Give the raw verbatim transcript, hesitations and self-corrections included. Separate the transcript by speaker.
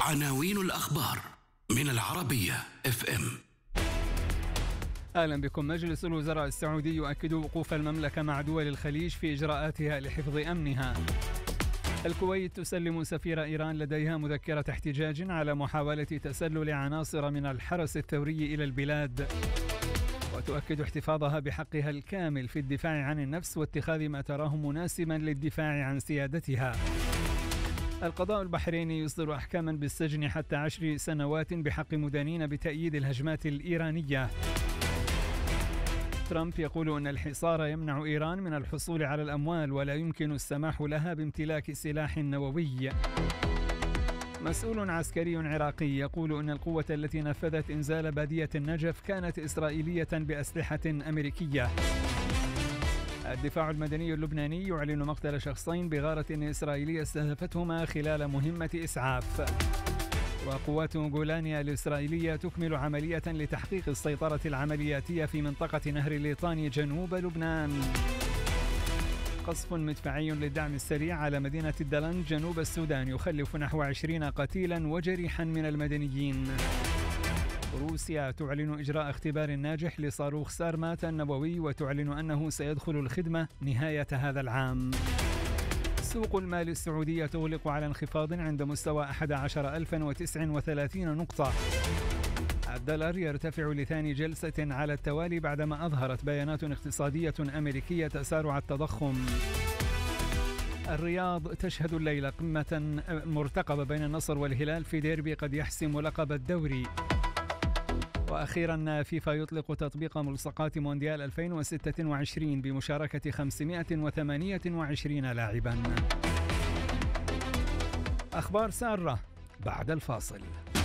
Speaker 1: عناوين الأخبار من العربية اف ام.
Speaker 2: أهلا بكم. مجلس الوزراء السعودي يؤكد وقوف المملكة مع دول الخليج في إجراءاتها لحفظ أمنها. الكويت تسلم سفير إيران لديها مذكرة احتجاج على محاولة تسلل عناصر من الحرس الثوري إلى البلاد، وتؤكد احتفاظها بحقها الكامل في الدفاع عن النفس واتخاذ ما تراه مناسبا للدفاع عن سيادتها. القضاء البحريني يصدر أحكاما بالسجن حتى عشر سنوات بحق مدانين بتأييد الهجمات الإيرانية. ترامب يقول أن الحصار يمنع إيران من الحصول على الأموال ولا يمكن السماح لها بامتلاك سلاح نووي. مسؤول عسكري عراقي يقول أن القوة التي نفذت إنزال بادية النجف كانت إسرائيلية بأسلحة أمريكية. الدفاع المدني اللبناني يعلن مقتل شخصين بغارة إسرائيلية استهدفتهما خلال مهمة إسعاف. وقوات جولانيا الإسرائيلية تكمل عملية لتحقيق السيطرة العملياتية في منطقة نهر الليطاني جنوب لبنان. قصف مدفعي للدعم السريع على مدينة الدلنج جنوب السودان يخلف نحو عشرين قتيلا وجريحا من المدنيين. روسيا تعلن إجراء اختبار ناجح لصاروخ سارمات النووي وتعلن أنه سيدخل الخدمة نهاية هذا العام. سوق المال السعودية تغلق على انخفاض عند مستوى أحد عشر ألفا وتسعة وثلاثين نقطة. الدولار يرتفع لثاني جلسة على التوالي بعدما أظهرت بيانات اقتصادية أمريكية تسارع التضخم. الرياض تشهد الليلة قمة مرتقبة بين النصر والهلال في ديربي قد يحسم لقب الدوري. وأخيرا فيفا يطلق تطبيق ملصقات مونديال ألفين وستة وعشرين بمشاركة خمسمائة وثمانية وعشرين لاعبا. أخبار سارة بعد الفاصل.